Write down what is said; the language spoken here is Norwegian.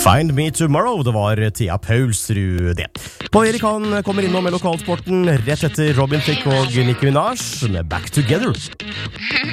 Find Me Tomorrow, det var Thea Paulsrud det. På Erik Han kommer innom med lokalsporten rett etter Robin Thicke og Nicki Minaj med Back Together.